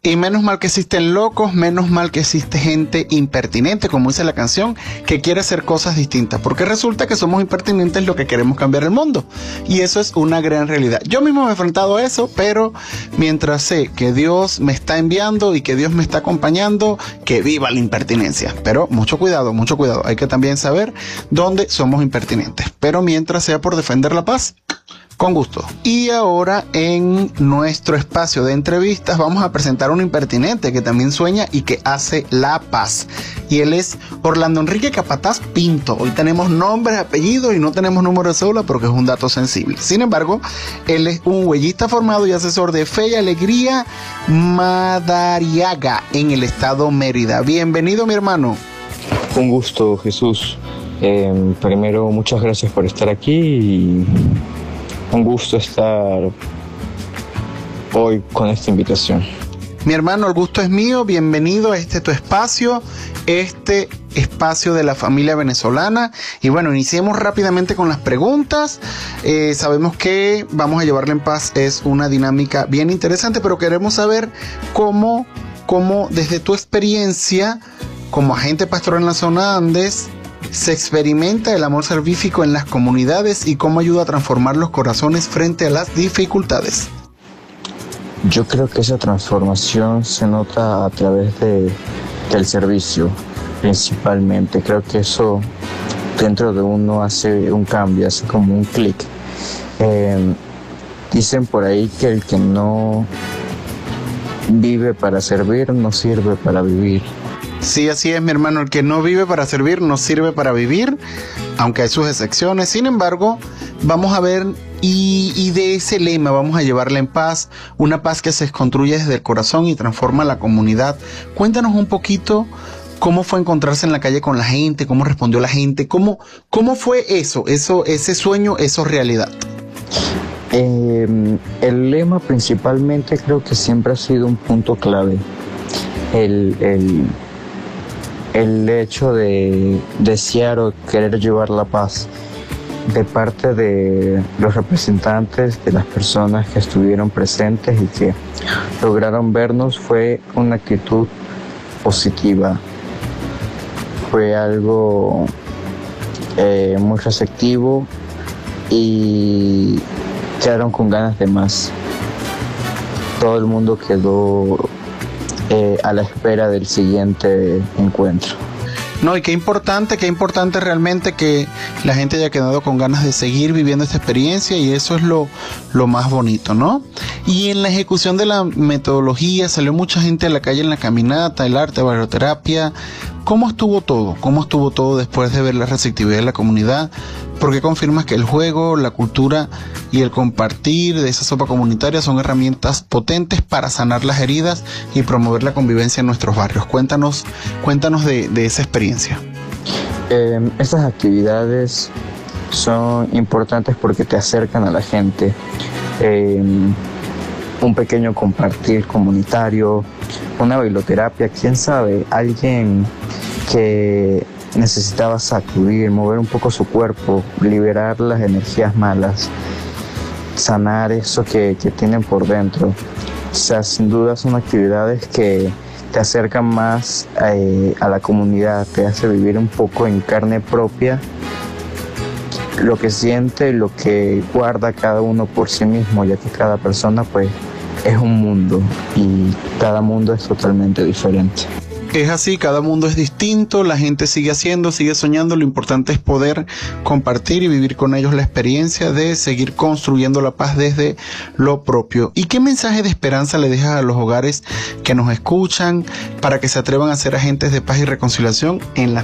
Y menos mal que existen locos, menos mal que existe gente impertinente, como dice la canción, que quiere hacer cosas distintas, porque resulta que somos impertinentes los que queremos cambiar el mundo, y eso es una gran realidad. Yo mismo me he enfrentado a eso, pero mientras sé que Dios me está enviando y que Dios me está acompañando, que viva la impertinencia. Pero mucho cuidado, hay que también saber dónde somos impertinentes, pero mientras sea por defender la paz, con gusto. Y ahora en nuestro espacio de entrevistas vamos a presentar a un impertinente que también sueña y que hace la paz. Y él es Orlando Enrique Capataz Pinto. Hoy tenemos nombres, apellidos y no tenemos número de cédula porque es un dato sensible. Sin embargo, él es un huellista formado y asesor de Fe y Alegría Madariaga en el estado Mérida. Bienvenido, mi hermano. Un gusto, Jesús. Primero, muchas gracias por estar aquí y un gusto estar hoy con esta invitación. Mi hermano, el gusto es mío. Bienvenido a tu espacio, espacio de la familia venezolana. Y bueno, iniciemos rápidamente con las preguntas. Sabemos que Vamos a Llevarla en Paz es una dinámica bien interesante, pero queremos saber cómo desde tu experiencia como agente pastoral en la zona Andes se experimenta el amor salvífico en las comunidades y cómo ayuda a transformar los corazones frente a las dificultades. Yo creo que esa transformación se nota a través del servicio, principalmente. Creo que eso dentro de uno hace un cambio, hace como un clic. Dicen por ahí que el que no vive para servir no sirve para vivir. Sí, así es, mi hermano. El que no vive para servir no sirve para vivir, aunque hay sus excepciones. Sin embargo, vamos a ver y de ese lema vamos a llevarla en paz, una paz que se construye desde el corazón y transforma la comunidad. Cuéntanos un poquito cómo fue encontrarse en la calle con la gente, cómo respondió la gente, cómo fue ese sueño, eso realidad. El lema principalmente creo que siempre ha sido un punto clave. El hecho de desear o querer llevar la paz de parte de los representantes de las personas que estuvieron presentes y que lograron vernos fue una actitud positiva. Fue algo muy receptivo y quedaron con ganas de más. Todo el mundo quedó a la espera del siguiente encuentro. No, y qué importante realmente que la gente haya quedado con ganas de seguir viviendo esta experiencia, y eso es lo más bonito, ¿no? Y en la ejecución de la metodología salió mucha gente a la calle en la caminata, el arte, barrioterapia. ¿Cómo estuvo todo? ¿Cómo estuvo todo después de ver la receptividad de la comunidad? ¿Por qué confirmas que el juego, la cultura y el compartir de esa sopa comunitaria son herramientas potentes para sanar las heridas y promover la convivencia en nuestros barrios? Cuéntanos de esa experiencia. Estas actividades son importantes porque te acercan a la gente. Un pequeño compartir comunitario, una bailoterapia, quién sabe, alguien que necesitaba sacudir, mover un poco su cuerpo, liberar las energías malas, sanar eso que tienen por dentro. O sea, sin duda son actividades que te acercan más a la comunidad, te hace vivir un poco en carne propia lo que siente, lo que guarda cada uno por sí mismo, ya que cada persona pues es un mundo y cada mundo es totalmente diferente. Es así, cada mundo es distinto, la gente sigue haciendo, sigue soñando, lo importante es poder compartir y vivir con ellos la experiencia de seguir construyendo la paz desde lo propio. ¿Y qué mensaje de esperanza le dejas a los hogares que nos escuchan para que se atrevan a ser agentes de paz y reconciliación en la